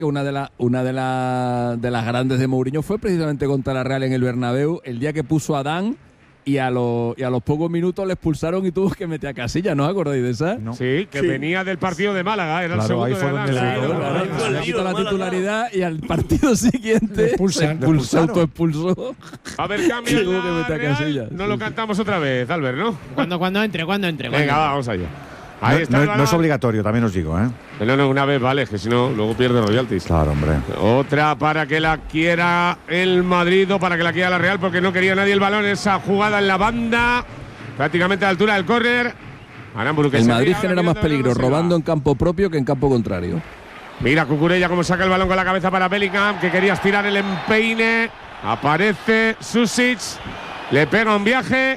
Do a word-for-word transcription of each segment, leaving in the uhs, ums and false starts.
que una de, la, una de, la, de las grandes de Mourinho fue precisamente contra la Real en el Bernabéu, el día que puso a Dan y a, los, y a los pocos minutos le expulsaron y tuvo que meter a Casillas, ¿no os acordáis de esa? No. Sí, que sí. venía del partido de Málaga, era claro, el segundo de la, claro, claro, claro, le quitó la titularidad y al partido siguiente expulsan, se autoexpulsó. A ver, cambio tuvo que meter a Casillas. No lo cantamos otra vez, Albert, ¿no? Cuando, cuando entre, cuando entre. Venga, cuando. vamos allá. Ahí no, está no, no es obligatorio, también os digo, ¿eh? No, no, una vez vale, que si no, luego pierde royalties. Claro, hombre. Otra para que la quiera el Madrid o para que la quiera la Real, porque no quería nadie el balón. Esa jugada en la banda, prácticamente a la altura del córner. El Madrid genera más peligro robando en campo propio que en campo contrario. Mira Cucurella cómo saca el balón con la cabeza para Bellingham, que quería estirar el empeine. Aparece Susic, le pega un viaje.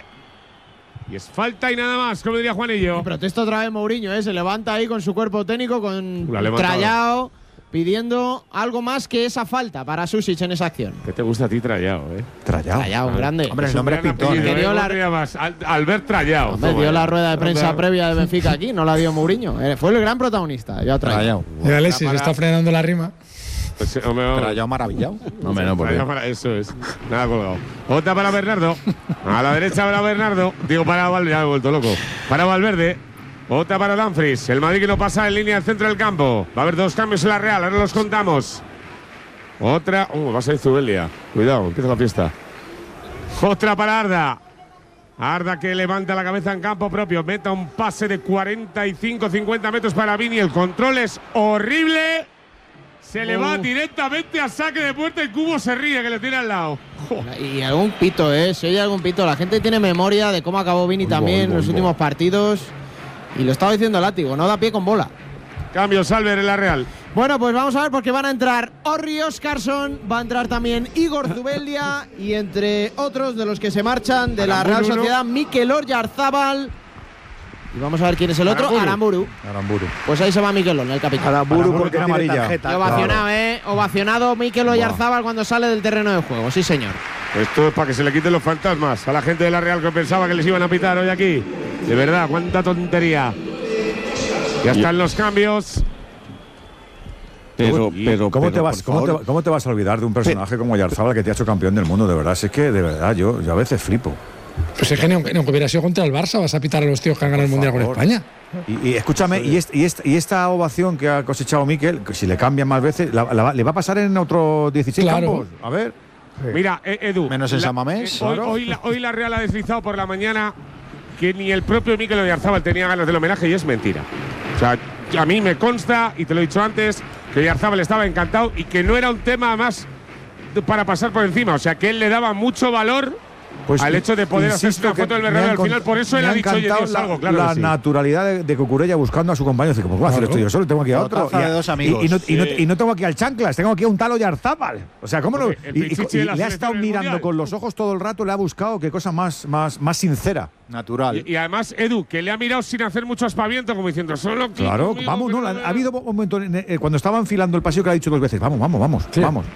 Y es falta y nada más, como diría Juanillo. Y protesta otra vez Mourinho, ¿eh? Se levanta ahí con su cuerpo técnico, con Trallao, pidiendo algo más que esa falta para Susic en esa acción. ¿Qué te gusta a ti Trallao, eh? Trallao. Trallao, ah, grande. Hombre, el nombre es pintón. ¿eh? Dio la... Al Albert Trallao. Hombre, dio la rueda de prensa no, previa de Benfica aquí, no la dio Mourinho. Eh, fue el gran protagonista. Ya Trallao. Mira, Alexis, se está frenando la rima. Pues, hombre, Trallao maravillado. No, menos por eso es. Nada colgado. Otra para Bernardo. A la derecha para Bernardo. Digo, para Valverde. Ya me he vuelto loco. Para Valverde. Otra para Dumfries. El Madrid que no pasa en línea al centro del campo. Va a haber dos cambios en la Real. Ahora los contamos. Otra. Uh, va a ser Zubelia. Cuidado, empieza la fiesta. Otra para Arda. Arda que levanta la cabeza en campo propio. Meta un pase de cuarenta y cinco cincuenta metros para Vini. El control es horrible. Se le va directamente a saque de puerta y Cubo se ríe que le tiene al lado. Y algún pito, ¿eh? Se oye algún pito. La gente tiene memoria de cómo acabó Vini también en los últimos partidos. Y lo estaba diciendo Látigo, no da pie con bola. Cambio Salver en la Real. Bueno, pues vamos a ver porque van a entrar Orri Oscarsson, va a entrar también Igor Zubeldia y entre otros de los que se marchan de la Real Sociedad, Mikel Oyarzábal. Y vamos a ver quién es el otro, Aramburu. Aramburu. Pues ahí se va Mikelón, el capitán. Aramburu porque tiene amarilla. Tarjeta, ovacionado, claro. eh. Ovacionado Mikel Oyarzábal cuando sale del terreno de juego, sí señor. Esto es para que se le quiten los fantasmas a la gente de la Real que pensaba que les iban a pitar hoy aquí. De verdad, cuánta tontería. Ya están los cambios. Pero, pero, ¿Cómo, pero, te vas, ¿cómo, te, ¿Cómo te vas a olvidar de un personaje como Oyarzábal que te ha hecho campeón del mundo? De verdad, es que de verdad yo, yo a veces flipo. Pues es que no, no hubiera sido contra el Barça, vas a pitar a los tíos que han ganado el Mundial con España. Y, y escúchame, y, este, y, este, y esta ovación que ha cosechado Mikel, si le cambian más veces, la, la, ¿le va a pasar en otros dieciséis claro. campos? A ver. Sí. Mira, Edu. Menos en San Mamés. Eh, hoy, hoy, la, hoy la Real ha deslizado por la mañana que ni el propio Mikel Oyarzábal tenía ganas del homenaje y es mentira. O sea, a mí me consta, y te lo he dicho antes, que Oyarzábal estaba encantado y que no era un tema más para pasar por encima. O sea, que él le daba mucho valor pues al hecho de poder hacerse una foto del Bernabéu al final. Por eso él ha dicho, oye, Dios, algo, claro. La que sí. naturalidad de, de Cucurella buscando a su compañero. Dice, ¿cómo puedo hacer esto yo solo? Tengo aquí a otro. Y, a, dos amigos. Y, y, no, sí. y, no, y no tengo aquí al Chanclas, tengo aquí a un tal Oyarzábal. O sea, ¿cómo no? Y, y, y, y le ha estado mirando mundial. con los ojos todo el rato, le ha buscado qué cosa más, más, más sincera. Natural. Y, y además, Edu, que le ha mirado sin hacer mucho aspaviento, como diciendo, solo que. Claro, conmigo, vamos, no, ha habido un momento eh, cuando estaba enfilando el pasillo que le ha dicho dos veces, vamos, vamos, vamos, sí. vamos.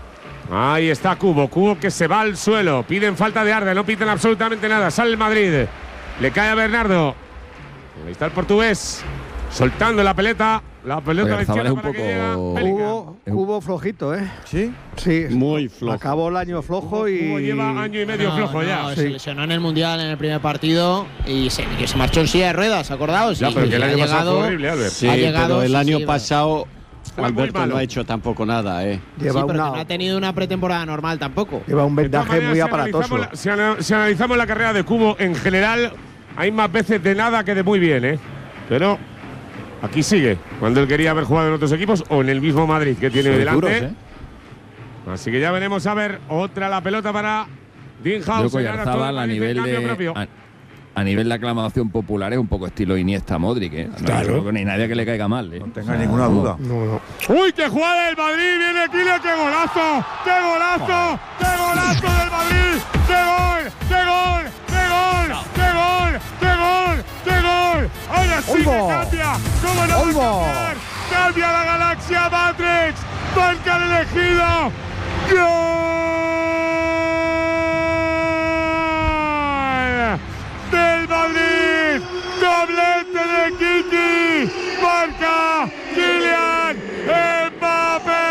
Ahí está Cubo, Cubo que se va al suelo. Piden falta de Arda, no piden absolutamente nada. Sale el Madrid. Le cae a Bernardo. Ahí está el portugués. Soltando la pelota. La pelota de izquierda es un poco Cubo, Cubo flojito, ¿eh? Sí. Sí. Muy flojo. Acabó el año flojo y. Cubo lleva año y medio no, flojo no, ya. Se sí. lesionó en el Mundial en el primer partido y se, que se marchó en silla de ruedas, ¿acordaos? Ya, sí, pero que el año llegado, pasado fue horrible, Albert. Sí, ha llegado, pero el sí, año sí, pasado fue Alberto no ha hecho tampoco nada, ¿eh? Lleva sí, pero una, no ha tenido una pretemporada normal tampoco. Lleva un vendaje maneras, muy si aparatoso. Analizamos la, si, ana, si analizamos la carrera de Cubo en general, hay más veces de nada que de muy bien, ¿eh? Pero aquí sigue, cuando él quería haber jugado en otros equipos o en el mismo Madrid que tiene Son delante. Duros, ¿eh? Así que ya veremos a ver otra la pelota para Dinhaus. A nivel de a, a nivel de aclamación popular es un poco estilo Iniesta Modric, ¿eh? No, claro. No hay nadie que le caiga mal, ¿eh? No tenga ninguna duda. No, no. ¡Uy, qué jugada del Madrid! ¡Viene Kile! ¡Qué golazo! ¡Qué golazo! ¡Qué golazo del Madrid! ¡Qué gol! ¡Qué gol! ¡Qué gol! ¡Qué gol! ¡Qué gol! ¡Qué gol! ¡Ahora sí que cambia! ¿Cómo no va a cambiar? ¡Cambia la galaxia Matrix! ¡Marca el elegido! ¡Gol!